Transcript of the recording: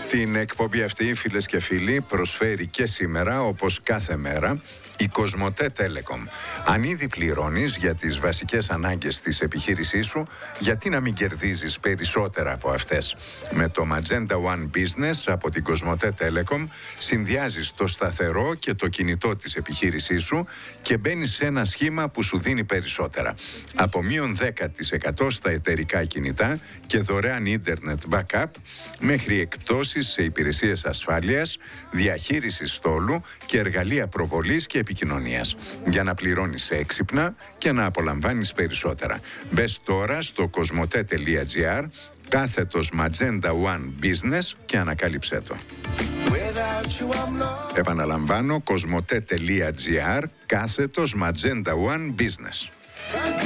Την εκπομπή αυτή, φίλες και φίλοι, προσφέρει και σήμερα, όπως κάθε μέρα, η Κοσμοτέ Telecom. Αν ήδη πληρώνεις για τις βασικές ανάγκες της επιχείρησής σου, γιατί να μην κερδίζεις περισσότερα από αυτές? Με το Magenta One Business από την Κοσμοτέ Telecom συνδυάζεις το σταθερό και το κινητό της επιχείρησής σου και μπαίνεις σε ένα σχήμα που σου δίνει περισσότερα. Από μείον 10% στα εταιρικά κινητά και δωρεάν ίντερνετ backup, μέχρι εκπτώσεις σε υπηρεσίες ασφάλειας, διαχείρισης στόλου και εργαλεία προβολής και επικοινωνίας, για να πληρώνεις έξυπνα και να απολαμβάνεις περισσότερα. Μπες τώρα στο κοσμοτέ.gr /Magenta One Business και ανακάλυψέ το. Επαναλαμβάνω, κοσμοτέ.gr /Magenta One Business.